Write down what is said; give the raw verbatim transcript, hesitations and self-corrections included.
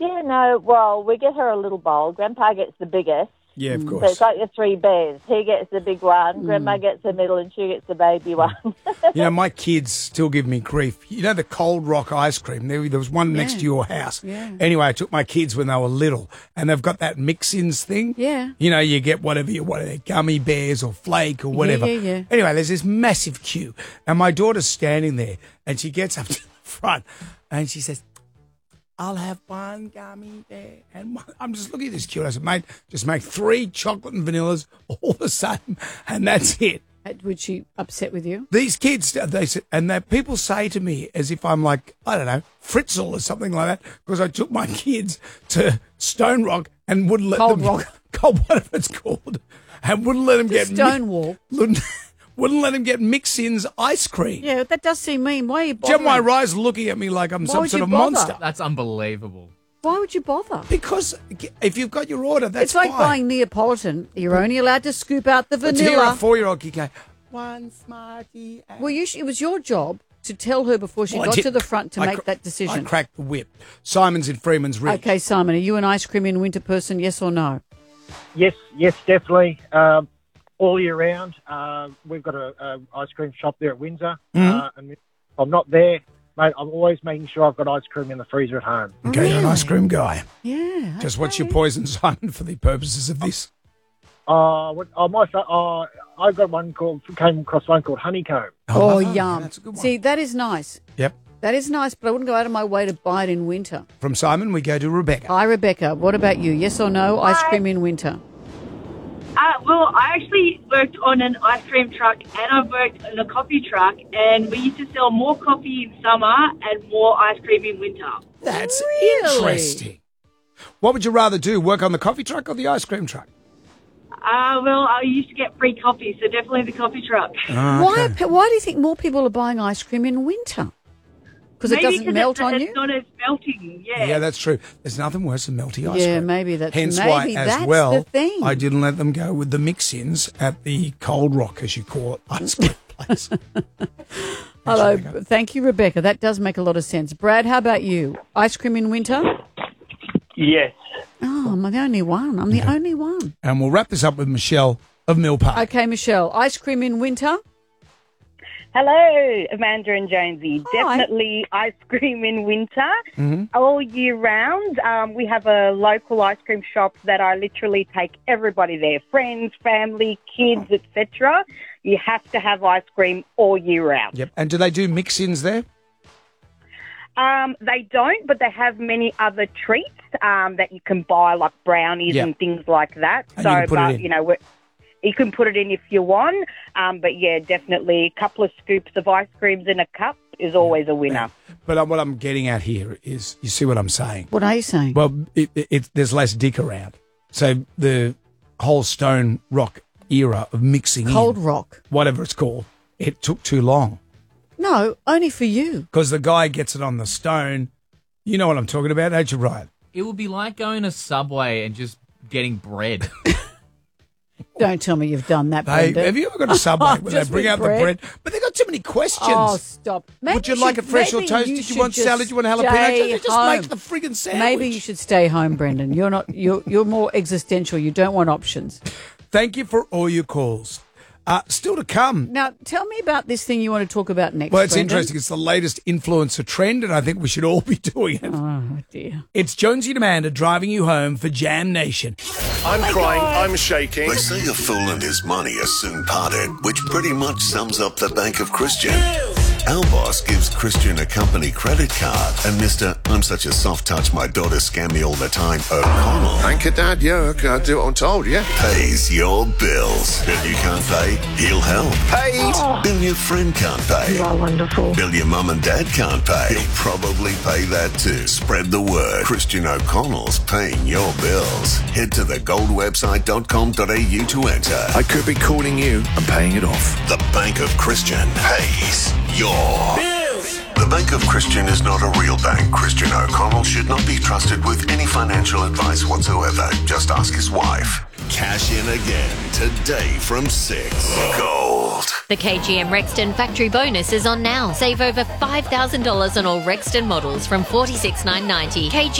Yeah, no, well, we get her a little bowl. Grandpa gets the biggest. Yeah, of So course. it's like the three bears. He gets the big one, mm. Grandma gets the middle, and she gets the baby one. You know, my kids still give me grief. You know the Cold Rock ice cream? There, there was one Yeah. next to your house. Yeah. Anyway, I took my kids when they were little, and they've got that mix-ins thing. Yeah. You know, you get whatever you want, gummy bears or flake or whatever. Yeah, yeah, yeah. Anyway, there's this massive queue, and my daughter's standing there, and she gets up to the front, and she says, I'll have one gummy bear. And one. I'm just looking at this queue. I said, mate, just make three chocolate and vanillas all the same, and that's it. Would she upset with you? These kids, they said, and they, people say to me as if I'm like, I don't know, Fritzl or something like that, because I took my kids to Stone Rock and wouldn't let Cold them Rock. Cold, whatever it's called, and wouldn't let them get Stonewall. Mi- wouldn't let them get mix-ins ice cream. Yeah, that does seem mean. Why are you Jem bothering? Rise looking at me like I'm Why some would sort you of bother? monster. That's unbelievable. Why would you bother? Because if you've got your order, that's It's like fine. buying Neapolitan. You're only allowed to scoop out the But to hear a vanilla. four-year-old kid go, one Smartie. and-" Well, you sh- it was your job to tell her before she Well, I got did- to the front to I make cr- that I decision. cracked the whip. Simon's in Freeman's Ridge. Okay, Simon, are you an ice cream in winter person, yes or no? Yes, yes, definitely. Um, all year round. Uh, we've got a, a ice cream shop there at Windsor. Mm-hmm. Uh, and if I'm not there, mate, I'm always making sure I've got ice cream in the freezer at home. Okay, you're an ice cream guy. Yeah. Just what's okay. your poison, Simon, for the purposes of this? Uh, what, oh, my, fa- uh, I got one called, came across one called Honeycomb. Oh, yeah, yum. That's a good one. See, that is nice. Yep. That is nice, but I wouldn't go out of my way to buy it in winter. From Simon, we go to Rebecca. Hi, Rebecca. What about you? Yes or no? Ice Hi. cream in winter? Uh, well, I actually worked on an ice cream truck and I've worked on a coffee truck, and we used to sell more coffee in summer and more ice cream in winter. That's Really? interesting. What would you rather do, work on the coffee truck or the ice cream truck? Uh, well, I used to get free coffee, so definitely the coffee truck. Why, are pe- why do you think more people are buying ice cream in winter? Because it Maybe doesn't 'cause melt it's, on it's you? not as melting, yeah. Yeah, that's true. There's nothing worse than melty ice Yeah, cream. maybe that's- Hence maybe why, as that's well, the thing. I didn't let them go with the mix-ins at the Cold Rock, as you call it, ice cream place. Hello. Thank you, Rebecca. That does make a lot of sense. Brad, how about you? Ice cream in winter? Yes. Oh, I'm the only one. I'm the only one. And we'll wrap this up with Michelle of Mill Park. Okay, Michelle. Ice cream in winter? Hello, Amanda and Jonesy. Hi. Definitely ice cream in winter, all year round. Um, we have a local ice cream shop that I literally take everybody there, friends, family, kids, et cetera. You have to have ice cream all year round. Yep. And do they do mix-ins there? Um, they don't, but they have many other treats um, that you can buy, like brownies Yeah. and things like that. And so, you can put it but in. you know, we're, you can put it in if you want. Um, but yeah, definitely a couple of scoops of ice creams in a cup is always a winner. But uh, what I'm getting at here is, you see what I'm saying? What are you saying? Well, it, it, it, there's less dick around. So the whole Stone Rock era of mixing Cold in, Rock. whatever it's called, it took too long. No, only for you. Because the guy gets it on the stone. You know what I'm talking about, don't you, Ryan? It would be like going to Subway and just getting bread. Don't tell me you've done that, Hey, Brenda. have you ever got a Subway where they Just bring with out bread? the bread? But they got too many questions. Oh, stop. Maybe Would you like should- it fresh or maybe toasted? you Do you should want just salad? Do you want jalapeno? stay Just, just home. make the friggin' sandwich. Maybe you should stay home, Brendan. You're not. You're you're more existential. You don't want options. Thank you for all your calls. Uh, still to come. Now, tell me about this thing you want to talk about next. Well, it's Brendan. interesting. It's the latest influencer trend, and I think we should all be doing it. Oh dear. It's Jonesy and Amanda driving you home for Jam Nation. I'm crying, I'm shaking. They say a fool and his money are soon parted, which pretty much sums up the Bank of Christian. Our boss gives Christian a company credit card, and Mister I'm such a soft touch, my daughter scam me all the time, O'Connell, Thank you, Dad. Yeah, okay, I'll do what I'm told, yeah. pays your bills. Bill you can't pay, he'll help. Paid. Bill your friend can't pay. You are wonderful. Bill your mum and dad can't pay. He'll probably pay that too. Spread the word. Christian O'Connell's paying your bills. Head to the gold website dot com dot a u to enter. I could be calling you and paying it off. The Bank of Christian pays your bills. The Bank of Christian is not a real bank. Christian O'Connell should not be trusted with any financial advice whatsoever. Just ask his wife. Cash in again today from six. Gold. The K G M Rexton factory bonus is on now. Save over five thousand dollars on all Rexton models from forty-six thousand nine hundred ninety dollars. K G